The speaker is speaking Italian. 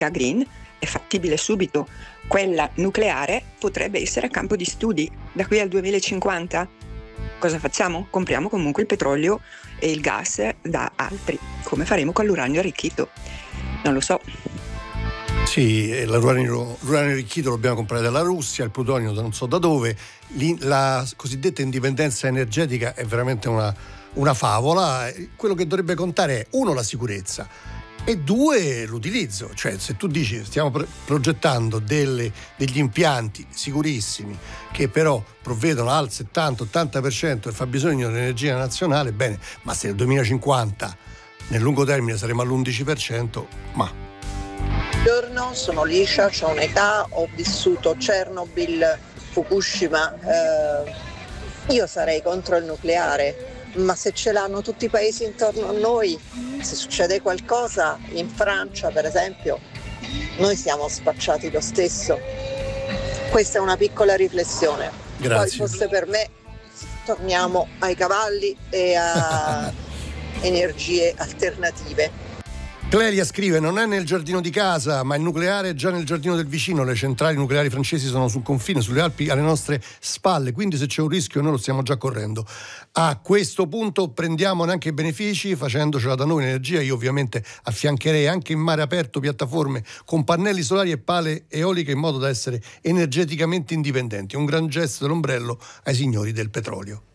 green è fattibile subito, quella nucleare potrebbe essere campo di studi da qui al 2050. Cosa facciamo? Compriamo comunque il petrolio e il gas da altri. Come faremo con l'uranio arricchito? Non lo so. Sì, l'uranio arricchito lo dobbiamo comprare dalla Russia, il plutonio da non so da dove. La cosiddetta indipendenza energetica è veramente una favola. Quello che dovrebbe contare è, uno, la sicurezza, e due, l'utilizzo. Cioè, se tu dici stiamo progettando degli impianti sicurissimi che però provvedono al 70-80% del fabbisogno dell'energia nazionale, bene, ma se nel 2050 nel lungo termine saremo all'11%, ma... Buongiorno, sono Licia, ho un'età, ho vissuto Chernobyl, Fukushima, io sarei contro il nucleare, ma se ce l'hanno tutti i paesi intorno a noi, se succede qualcosa in Francia per esempio, noi siamo spacciati lo stesso. Questa è una piccola riflessione. Grazie. Poi fosse per me torniamo ai cavalli e a energie alternative. Clelia scrive: non è nel giardino di casa, ma il nucleare è già nel giardino del vicino. Le centrali nucleari francesi sono sul confine, sulle Alpi, alle nostre spalle, quindi se c'è un rischio noi lo stiamo già correndo. A questo punto prendiamo neanche i benefici facendocela da noi l'energia. Io ovviamente affiancherei anche in mare aperto piattaforme con pannelli solari e pale eoliche in modo da essere energeticamente indipendenti. Un gran gesto dell'ombrello ai signori del petrolio.